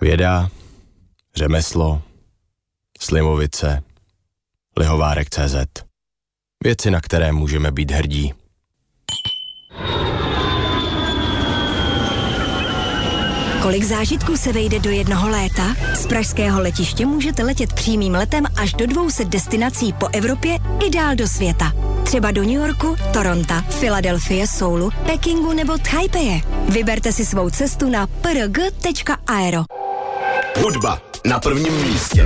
Věda, řemeslo, Slimovice, Lihovárek.cz. Věci, na které můžeme být hrdí. Kolik zážitků se vejde do jednoho léta? Z pražského letiště můžete letět přímým letem až do 200 destinací po Evropě i dál do světa. Třeba do New Yorku, Toronto, Filadelfie, Soulu, Pekingu nebo Taipei. Vyberte si svou cestu na prg.aero. Hudba na prvním místě.